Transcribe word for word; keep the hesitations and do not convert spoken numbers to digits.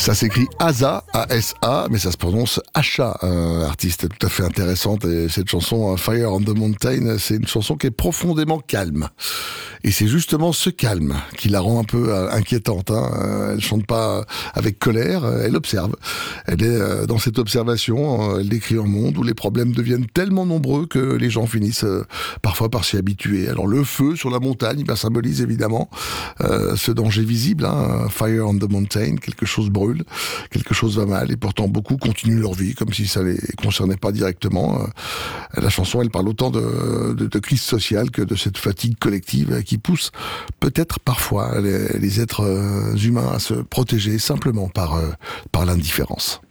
Ça s'écrit Asa, A S A, mais ça se prononce Asha, un artiste tout à fait intéressante. Et cette chanson, Fire on the Mountain, c'est une chanson qui est profondément calme. Et c'est justement ce calme qui la rend un peu inquiétante. Hein. Elle chante pas avec colère, elle observe. Elle est dans cette observation, elle décrit un monde où les problèmes deviennent tellement nombreux que les gens finissent parfois par s'y habituer. Alors le feu sur la montagne, ben, symbolise évidemment euh, ce danger visible. Hein. Fire on the Mountain, quelque chose brûle. Quelque chose va mal et pourtant beaucoup continuent leur vie comme si ça les concernait pas directement. La chanson, elle parle autant de, de, de crise sociale que de cette fatigue collective qui pousse peut-être parfois les, les êtres humains à se protéger simplement par, par l'indifférence.